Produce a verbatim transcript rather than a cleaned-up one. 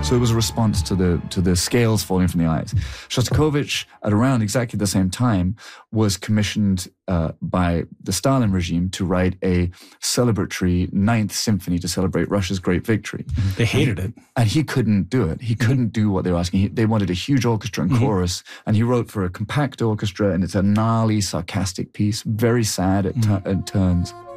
So it was a response to the to the scales falling from the eyes. Shostakovich, at around exactly the same time, was commissioned uh, by the Stalin regime to write a celebratory Ninth Symphony to celebrate Russia's great victory. They hated and, it. And he couldn't do it. He couldn't mm-hmm. do what they were asking. He, they wanted a huge orchestra and mm-hmm. chorus, and he wrote for a compact orchestra, and it's a gnarly, sarcastic piece, very sad at, mm-hmm. t- at turns.